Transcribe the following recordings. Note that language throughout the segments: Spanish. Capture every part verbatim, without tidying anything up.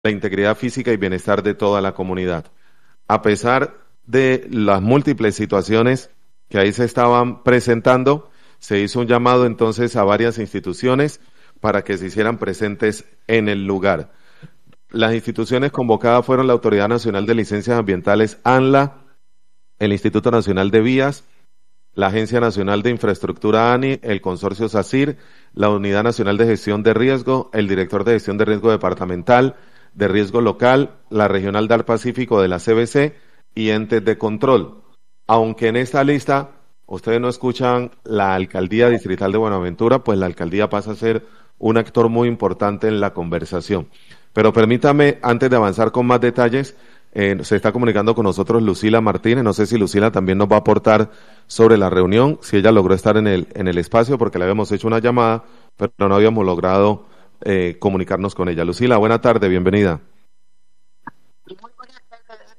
la integridad física y bienestar de toda la comunidad. A pesar de las múltiples situaciones que ahí se estaban presentando, se hizo un llamado entonces a varias instituciones para que se hicieran presentes en el lugar. Las instituciones convocadas fueron la Autoridad Nacional de Licencias Ambientales, ANLA, el Instituto Nacional de Vías, la Agencia Nacional de Infraestructura ANI, el Consorcio SACIR, la Unidad Nacional de Gestión de Riesgo, el Director de Gestión de Riesgo Departamental, de Riesgo Local, la Regional del Pacífico de la C B C y entes de control. Aunque en esta lista ustedes no escuchan la Alcaldía Distrital de Buenaventura, pues la Alcaldía pasa a ser un actor muy importante en la conversación. Pero permítame, antes de avanzar con más detalles, eh, se está comunicando con nosotros Lucila Martínez. No sé si Lucila también nos va a aportar sobre la reunión, si ella logró estar en el, en el espacio, porque le habíamos hecho una llamada, pero no habíamos logrado eh, comunicarnos con ella. Lucila, buena tarde, bienvenida. Muy buenas tardes.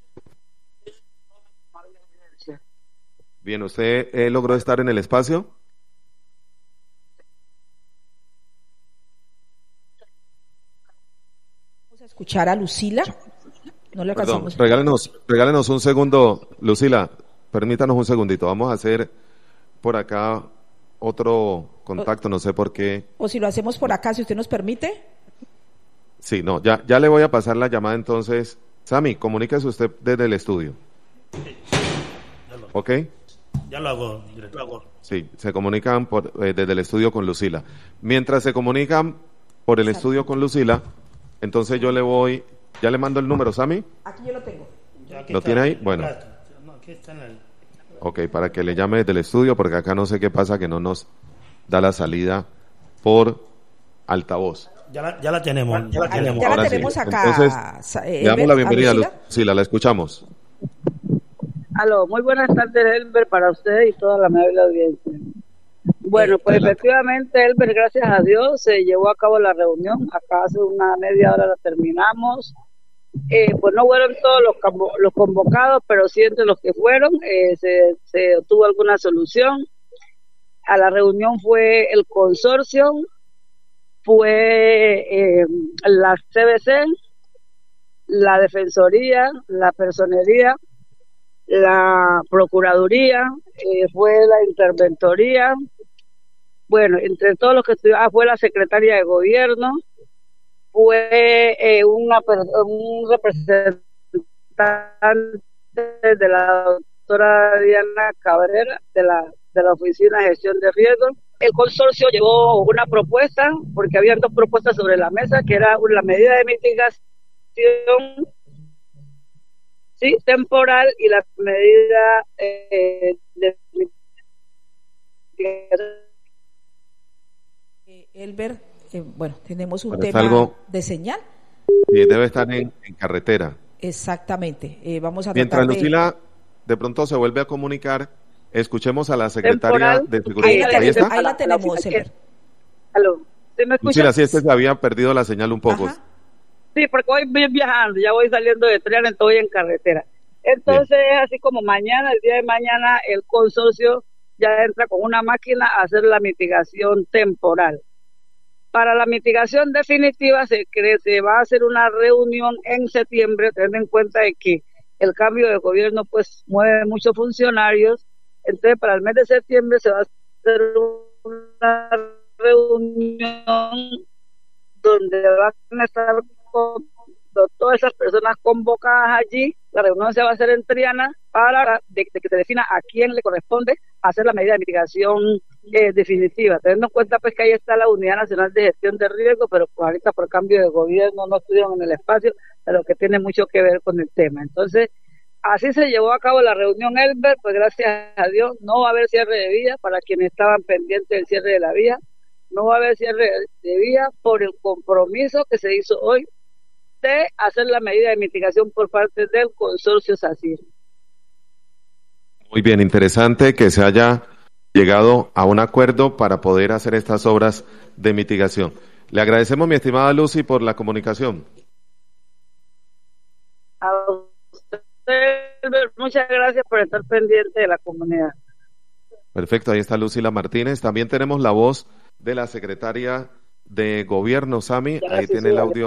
Bien, ¿usted eh, logró estar en el espacio? Vamos a escuchar a Lucila. No le alcanzamos. Perdón, regálenos, regálenos un segundo, Lucila, permítanos un segundito. Vamos a hacer por acá otro contacto, no sé por qué. O si lo hacemos por acá, si usted nos permite. Sí, no, ya, ya le voy a pasar la llamada entonces. Sammy, comuníquese usted desde el estudio. Sí, ya lo, ¿Ok? Ya lo hago, director. Lo hago. Sí, se comunican por, eh, desde el estudio con Lucila. Mientras se comunican por el Exacto. estudio con Lucila, entonces yo le voy, ya le mando el número, Sammy. Aquí yo lo tengo. Ya, aquí ¿Lo está, tiene ahí? Bueno. acá está. No, aquí está en el... Ok, para que le llame desde el estudio, porque acá no sé qué pasa, que no nos da la salida por altavoz. Ya la, ya la tenemos, ya la Ahí, tenemos. ya la Ahora sí. tenemos acá. Entonces, eh, le damos Elber, la a bienvenida a Lucila. Lucila, la escuchamos. Aló, muy buenas tardes, Elber, para usted y toda la amable audiencia. Bueno, pues Adelante. efectivamente, Elber, gracias a Dios, se llevó a cabo la reunión. Acá hace una media hora la terminamos. Eh, pues no fueron todos los, cambo- los convocados, pero sí entre los que fueron, eh, se, se obtuvo alguna solución. A la reunión fue el consorcio, fue eh, la C B C, la Defensoría, la Personería, la Procuraduría, eh, fue la Interventoría, bueno, entre todos los que estuvieron, ah, fue la Secretaría de Gobierno, fue eh, una, per- un representante de la doctora Diana Cabrera, de la, de la Oficina de Gestión de Riesgos. El consorcio llevó una propuesta, porque habían dos propuestas sobre la mesa, que era la medida de mitigación sí, temporal y la medida eh, de mitigación. Eh, Elber, eh, bueno, tenemos un Bueno, es tema algo- de señal. Sí, debe estar en, en carretera. Exactamente. Eh, vamos a Mientras tratar de... Lucila de pronto se vuelve a comunicar, escuchemos a la secretaria Temporal. de Ahí Seguridad. la, Ahí está. ahí la tenemos, Elber. Aló, ¿sí me escucha? Lucila, sí, es que se había perdido la señal un poco. Ajá. Sí, porque voy bien viajando, ya voy saliendo de Triana, estoy en carretera. Entonces, así como mañana, el día de mañana, el consorcio ya entra con una máquina a hacer la mitigación temporal. Para la mitigación definitiva se cree se va a hacer una reunión en septiembre, teniendo en cuenta de que el cambio de gobierno pues mueve muchos funcionarios. Entonces, para el mes de septiembre se va a hacer una reunión donde van a estar con todas esas personas convocadas allí. La reunión se va a hacer en Triana para de, de que se defina a quién le corresponde hacer la medida de mitigación eh, definitiva, teniendo en cuenta pues que ahí está la Unidad Nacional de Gestión de Riesgo, pero pues ahorita por cambio de gobierno no estuvieron en el espacio, pero que tiene mucho que ver con el tema. Entonces, así se llevó a cabo la reunión, Elber, pues gracias a Dios no va a haber cierre de vía para quienes estaban pendientes del cierre de la vía, no va a haber cierre de vía por el compromiso que se hizo hoy de hacer la medida de mitigación por parte del consorcio SACIR. Muy bien, interesante que se haya llegado a un acuerdo para poder hacer estas obras de mitigación. Le agradecemos, mi estimada Lucy, por la comunicación. A usted, Elber, muchas gracias por estar pendiente de la comunidad. Perfecto, ahí está Lucila Martínez. También tenemos la voz de la secretaria de Gobierno, Sami. Ahí tiene el audio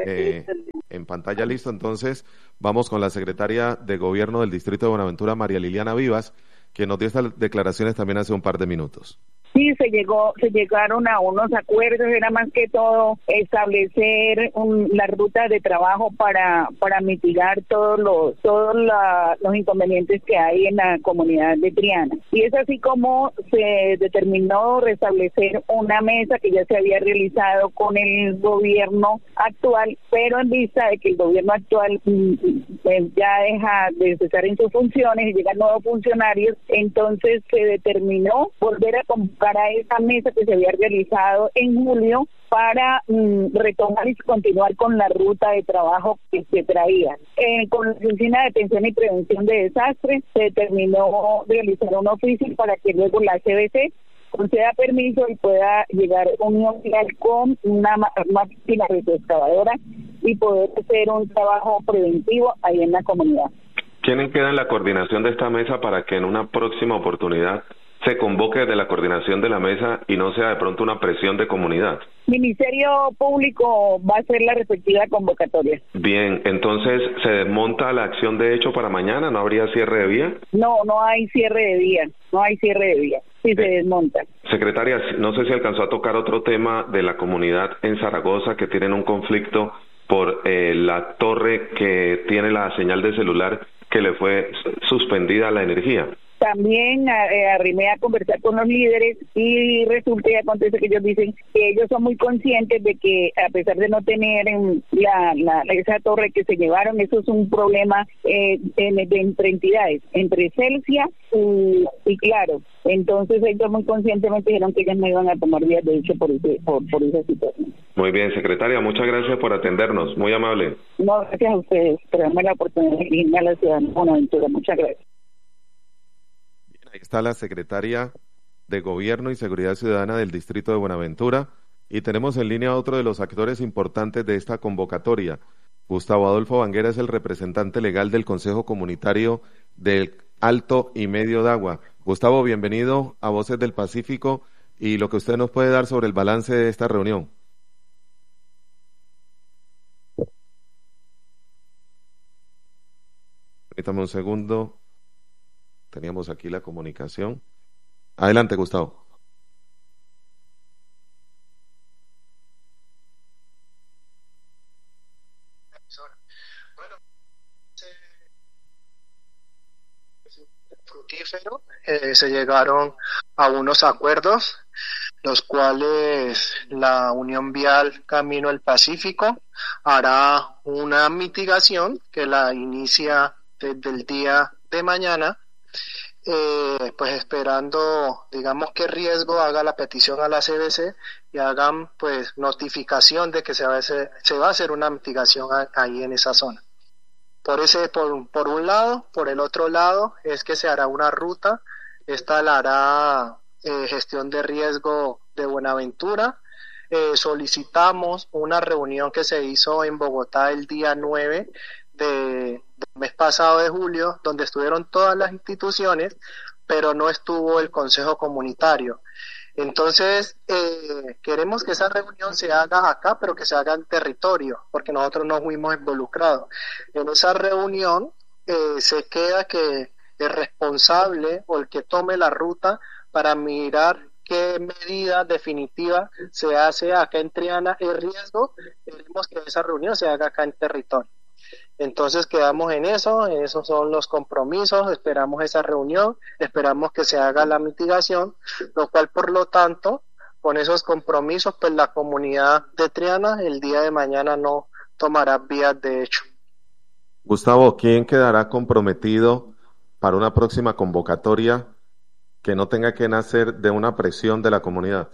eh, en pantalla listo. Entonces, vamos con la secretaria de Gobierno del Distrito de Buenaventura, María Liliana Vivas, que nos dio estas declaraciones también hace un par de minutos. Sí, se llegó, se llegaron a unos acuerdos, era más que todo establecer un, la ruta de trabajo para para mitigar todos los todos la, los inconvenientes que hay en la comunidad de Triana. Y es así como se determinó restablecer una mesa que ya se había realizado con el gobierno actual, pero en vista de que el gobierno actual pues, ya deja de cesar en sus funciones y llegan nuevos funcionarios, entonces se determinó volver a convocar a esa mesa que se había realizado en julio para mm, retomar y continuar con la ruta de trabajo que se traía. Eh, con la Oficina de Atención y Prevención de Desastres se determinó realizar un oficio para que luego la C B C conceda permiso y pueda llegar a unión final con una máquina retroexcavadora y poder hacer un trabajo preventivo ahí en la comunidad. ¿Quién queda en la coordinación de esta mesa para que en una próxima oportunidad se convoque de la coordinación de la mesa y no sea de pronto una presión de comunidad? Ministerio Público va a hacer la respectiva convocatoria. Bien, entonces, ¿se desmonta la acción de hecho para mañana? ¿No habría cierre de vía? No, no hay cierre de vía, no hay cierre de vía, sí eh, se desmonta. Secretaria, no sé si alcanzó a tocar otro tema de la comunidad en Zaragoza que tienen un conflicto por eh, la torre que tiene la señal de celular que le fue suspendida la energía. También eh, arrimé a conversar con los líderes y resulta y acontece que ellos dicen que ellos son muy conscientes de que a pesar de no tener en la, la esa torre que se llevaron, eso es un problema eh, de, de entre entidades, entre Celsia y, y Claro. Entonces ellos muy conscientemente dijeron que ellos no iban a tomar vías de hecho por, ese, por, por esa situación. Muy bien, secretaria, muchas gracias por atendernos, muy amable. No, gracias a ustedes por darme la oportunidad de irme a la ciudad de Buenaventura, muchas gracias. Ahí está la secretaria de Gobierno y Seguridad Ciudadana del Distrito de Buenaventura y tenemos en línea a otro de los actores importantes de esta convocatoria. Gustavo Adolfo Banguera es el representante legal del Consejo Comunitario del Alto y Medio Dagua. Gustavo, bienvenido a Voces del Pacífico y lo que usted nos puede dar sobre el balance de esta reunión. Permítame un segundo. Teníamos aquí la comunicación. Adelante, Gustavo. Bueno, fructífero, eh, se llegaron a unos acuerdos, los cuales la Unión Vial Camino al Pacífico hará una mitigación que la inicia desde el día de mañana. Eh, pues esperando, digamos que Riesgo haga la petición a la C B C y hagan pues notificación de que se va a hacer, se va a hacer una mitigación a, ahí en esa zona. Por ese, por, por un lado, por el otro lado es que se hará una ruta, esta la hará eh, Gestión de Riesgo de Buenaventura. Eh, solicitamos una reunión que se hizo en Bogotá el día nueve de del mes pasado de julio, donde estuvieron todas las instituciones, pero no estuvo el Consejo Comunitario. Entonces, eh, queremos que esa reunión se haga acá, pero que se haga en territorio, porque nosotros no fuimos involucrados. En esa reunión eh, se queda que el responsable o el que tome la ruta para mirar qué medida definitiva se hace acá en Triana el Riesgo. Queremos que esa reunión se haga acá en territorio. Entonces quedamos en eso, en esos son los compromisos, esperamos esa reunión, esperamos que se haga la mitigación, lo cual por lo tanto, con esos compromisos, pues la comunidad de Triana el día de mañana no tomará vías de hecho. Gustavo, ¿quién quedará comprometido para una próxima convocatoria que no tenga que nacer de una presión de la comunidad?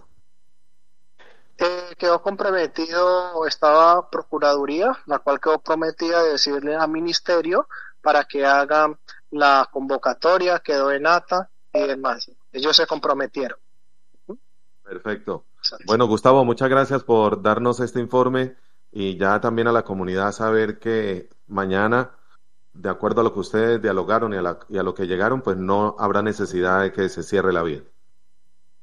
Eh, quedó comprometido, estaba Procuraduría, la cual quedó prometida de decirle al Ministerio para que hagan la convocatoria, quedó en acta y demás. Ellos se comprometieron. Perfecto. Bueno, Gustavo, muchas gracias por darnos este informe y ya también a la comunidad saber que mañana, de acuerdo a lo que ustedes dialogaron y a, la, y a lo que llegaron, pues no habrá necesidad de que se cierre la vía.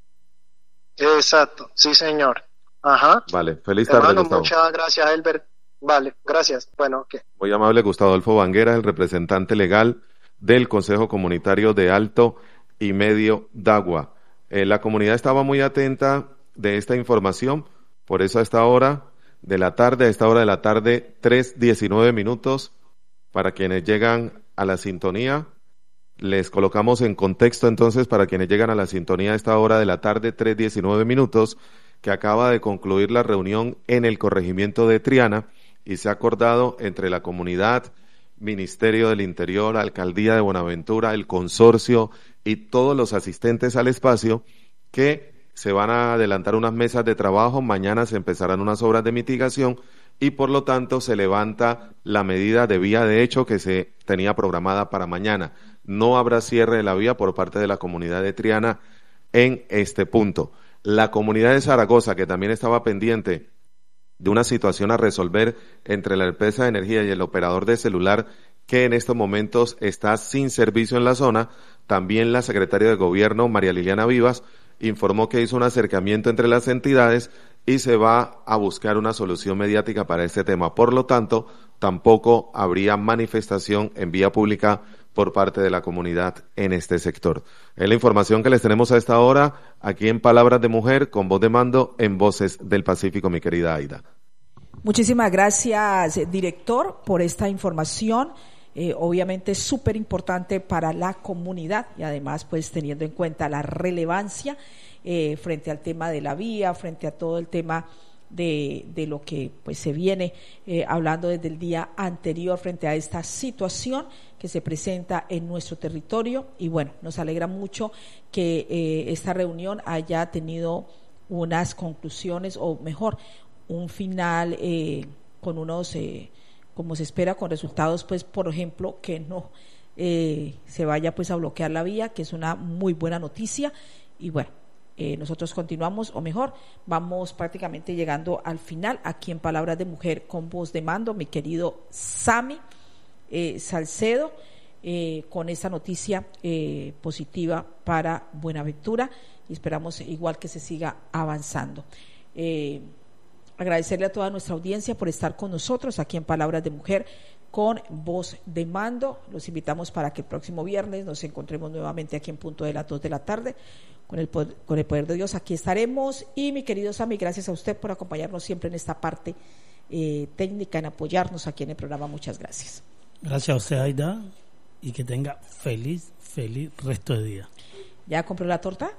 Exacto, sí señor. Ajá. Vale, feliz tarde, Hermano, Gustavo. muchas gracias, Elber. Vale, gracias. Bueno, ok. Muy amable, Gustavo Adolfo Banguera, el representante legal del Consejo Comunitario de Alto y Medio Dagua. Eh, la comunidad estaba muy atenta de esta información, por eso a esta hora de la tarde, a esta hora de la tarde, tres diecinueve minutos, para quienes llegan a la sintonía, les colocamos en contexto entonces para quienes llegan a la sintonía a esta hora de la tarde, tres diecinueve minutos, que acaba de concluir la reunión en el corregimiento de Triana y se ha acordado entre la comunidad, Ministerio del Interior, Alcaldía de Buenaventura, el consorcio y todos los asistentes al espacio que se van a adelantar unas mesas de trabajo, mañana se empezarán unas obras de mitigación y por lo tanto se levanta la medida de vía de hecho que se tenía programada para mañana. No habrá cierre de la vía por parte de la comunidad de Triana en este punto. La comunidad de Zaragoza, que también estaba pendiente de una situación a resolver entre la empresa de energía y el operador de celular, que en estos momentos está sin servicio en la zona, también la secretaria de Gobierno, María Liliana Vivas, informó que hizo un acercamiento entre las entidades y se va a buscar una solución mediática para este tema. Por lo tanto, tampoco habría manifestación en vía pública por parte de la comunidad en este sector. Es la información que les tenemos a esta hora, aquí en Palabras de Mujer, con voz de mando en Voces del Pacífico, mi querida Aida. Muchísimas gracias, director, por esta información. Eh, obviamente es súper importante para la comunidad y además pues teniendo en cuenta la relevancia eh, frente al tema de la vía, frente a todo el tema de, de lo que pues se viene eh, hablando desde el día anterior frente a esta situación que se presenta en nuestro territorio y bueno, nos alegra mucho que eh, esta reunión haya tenido unas conclusiones o mejor, un final eh, con unos... Eh, como se espera, con resultados, pues, por ejemplo, que no eh, se vaya pues a bloquear la vía, que es una muy buena noticia. Y bueno, eh, nosotros continuamos, o mejor, vamos prácticamente llegando al final, aquí en Palabras de Mujer con voz de mando, mi querido Sami eh, Salcedo, eh, con esta noticia eh, positiva para Buenaventura, y esperamos igual que se siga avanzando. Eh, Agradecerle a toda nuestra audiencia por estar con nosotros aquí en Palabras de Mujer con voz de mando. Los invitamos para que el próximo viernes nos encontremos nuevamente aquí en punto de las dos de la tarde con el poder, con el poder de Dios. Aquí estaremos y mi querido Sammy, gracias a usted por acompañarnos siempre en esta parte eh, técnica, en apoyarnos aquí en el programa. Muchas gracias. Gracias a usted, Aida, y que tenga feliz, feliz resto de día. ¿Ya compró la torta?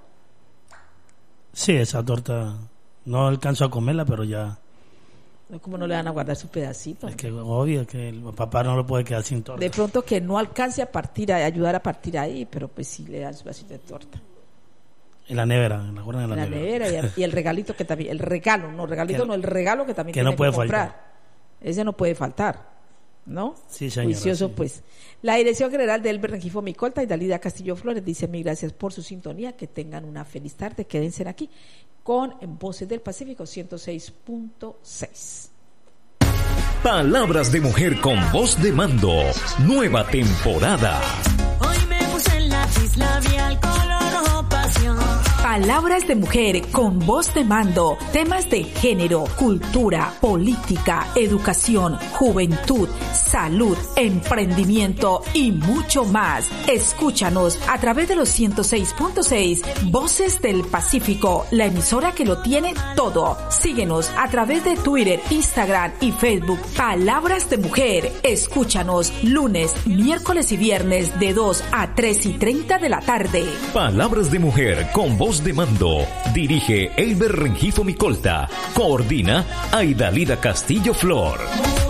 Sí, esa torta... No alcanzo a comerla, pero ya... ¿Cómo no le van a guardar su pedacito? Es que obvio que el papá no lo puede quedar sin torta. De pronto que no alcance a partir, a ayudar a partir ahí, pero pues sí le dan su pedacito de torta. En la nevera, en la guardan en la, en la nevera. nevera y el, y el regalito que también, el regalo, no, regalito que, no, el regalo que también que tiene no puede que comprar. Faltar. Ese no puede faltar, ¿no? Sí, señora. Juicioso, sí. Pues. La Dirección General de Elber Rengifo Micolta y Dalida Castillo Flores dice mil gracias por su sintonía, que tengan una feliz tarde, quédense aquí con Voces del Pacífico ciento seis punto seis. Palabras de Mujer con voz de mando, nueva temporada. Hoy me puse el lápiz labial color rojo pasión. Palabras de Mujer con voz de mando, temas de género, cultura, política, educación, juventud, salud, emprendimiento y mucho más. Escúchanos a través de los ciento seis punto seis, Voces del Pacífico, la emisora que lo tiene todo. Síguenos a través de Twitter, Instagram y Facebook. Palabras de Mujer. Escúchanos lunes, miércoles y viernes de dos a tres y treinta de la tarde. Palabras de Mujer con voz de mando. Dirige Elber Rengifo Micolta. Coordina Aidalida Castillo Flor.